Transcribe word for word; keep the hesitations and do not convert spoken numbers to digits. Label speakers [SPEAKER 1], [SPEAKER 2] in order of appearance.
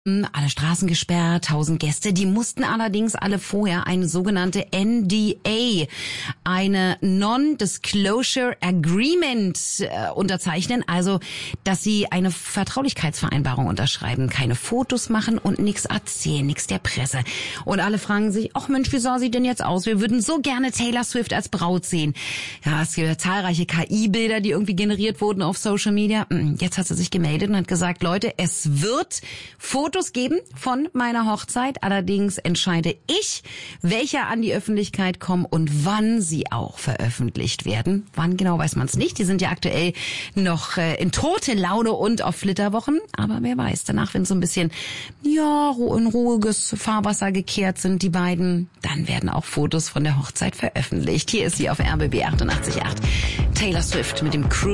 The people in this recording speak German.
[SPEAKER 1] Alle Straßen gesperrt, tausend Gäste. Die mussten allerdings alle vorher eine sogenannte N D A, eine Non-Disclosure Agreement äh, unterzeichnen. Also, dass sie eine Vertraulichkeitsvereinbarung unterschreiben, keine Fotos machen und nichts erzählen, nichts der Presse. Und alle fragen sich, ach Mensch, wie sah sie denn jetzt aus? Wir würden so gerne Taylor Swift als Braut sehen. Ja, es gibt ja zahlreiche K I-Bilder, die irgendwie generiert wurden auf Social Media. Jetzt hat sie sich gemeldet und hat gesagt, Leute, es wird Fotos Fotos geben von meiner Hochzeit. Allerdings entscheide ich, welche an die Öffentlichkeit kommen und wann sie auch veröffentlicht werden. Wann genau weiß man es nicht. Die sind ja aktuell noch äh, in tote Laune und auf Flitterwochen. Aber wer weiß, danach, wenn so ein bisschen ja in ruhiges Fahrwasser gekehrt sind, die beiden, dann werden auch Fotos von der Hochzeit veröffentlicht. Hier ist sie auf R B B achtundachtzig Komma acht. Taylor Swift mit dem Crew.